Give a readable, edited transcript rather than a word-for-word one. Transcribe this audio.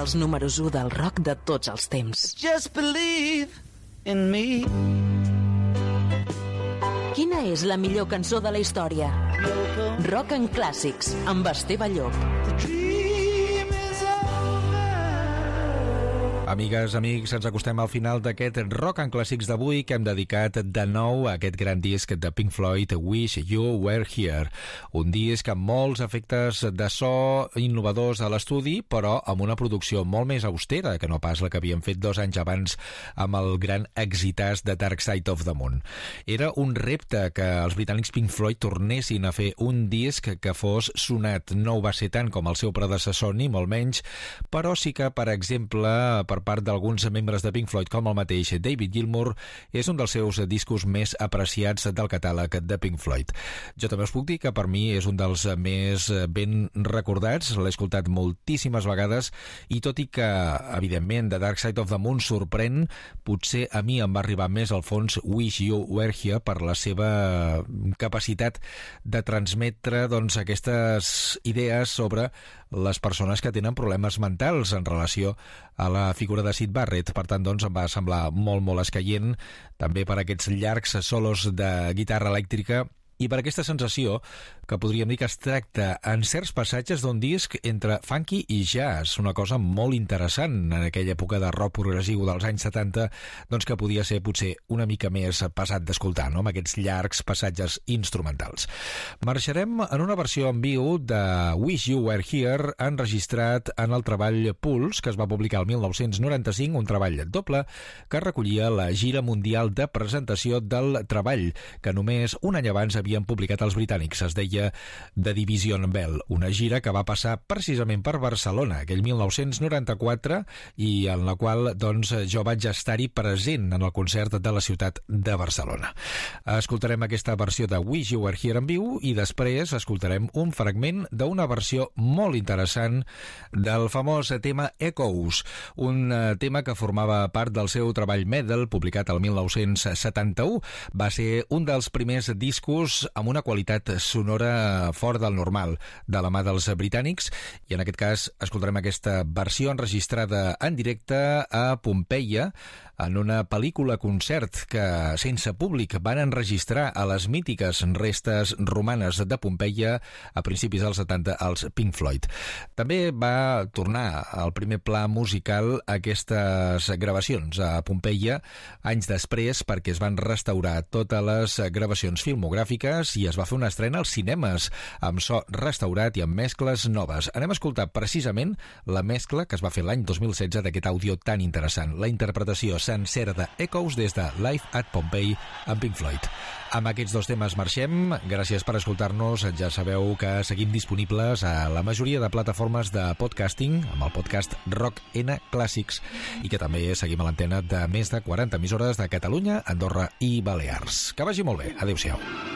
dels números 1 del rock de tots els temps. Just believe in me. Quina és la millor cançó de la història? Rock en clàssics, amb Esteve Llop. Amigues, amics, ens acostem al final d'aquest Rock en Clàssics d'avui que hem dedicat de nou a aquest gran disc de Pink Floyd, Wish You Were Here. Un disc amb molts efectes de so innovadors a l'estudi, però amb una producció molt més austera que no pas la que havien fet 2 anys abans amb el gran exitàs de Dark Side of the Moon. Era un repte que els britànics Pink Floyd tornessin a fer un disc que fos sonat. No ho va ser tant com el seu predecessor, ni molt menys, però sí que, per exemple, per part d'alguns membres de Pink Floyd, com el mateix David Gilmour, és un dels seus discos més apreciats del catàleg de Pink Floyd. Jo també us puc dir que per mi és un dels més ben recordats, l'he escoltat moltíssimes vegades, i tot i que, evidentment, The Dark Side of the Moon sorprèn, potser a mi em va arribar més al fons Wish You Were Here per la seva capacitat de transmetre aquestes idees sobre les persones que tenen problemes mentals en relació a la figura de Syd Barrett. Per tant, em va semblar molt escaient, també per aquests llargs solos de guitarra elèctrica i per aquesta sensació que podríem dir que es tracta en certs passatges d'un disc entre funky i jazz, una cosa molt interessant en aquella època de rock progressiu dels anys 70, que podia ser potser una mica més pesat d'escoltar, no? Amb aquests llargs passatges instrumentals. Marxarem en una versió en viu de Wish You Were Here, enregistrat en el treball Pulse, que es va publicar el 1995, un treball doble que recollia la gira mundial de presentació del treball, que només un any abans havien publicat els britànics. Es deia The Division Bell, una gira que va passar precisament per Barcelona aquell 1994 i en la qual jo vaig estar-hi present en el concert de la ciutat de Barcelona. Escoltarem aquesta versió de Wish You Were Here en viu i després escoltarem un fragment d'una versió molt interessant del famós tema Echoes, un tema que formava part del seu treball Meddle, publicat el 1971. Va ser un dels primers discos amb una qualitat sonora fora del normal, de la mà dels britànics, i en aquest cas escoltarem aquesta versió enregistrada en directe a Pompeia, en una pel·lícula-concert que, sense públic, van enregistrar a les mítiques restes romanes de Pompeia a principis dels 70 als Pink Floyd. També va tornar al primer pla musical aquestes gravacions a Pompeia anys després, perquè es van restaurar totes les gravacions filmogràfiques i es va fer una estrena als cinemes amb so restaurat i amb mescles noves. Anem a escoltar precisament la mescla que es va fer l'any 2016 d'aquest àudio tan interessant, la interpretació sencera de Echoes des de Live at Pompeii amb Pink Floyd. Amb aquests 2 temes marxem. Gràcies per escoltar-nos. Ja sabeu que seguim disponibles a la majoria de plataformes de podcasting amb el podcast Rock N Clàssics i que també seguim a l'antena de més de 40 emissores de Catalunya, Andorra i Balears. Que vagi molt bé. Adéu-siau.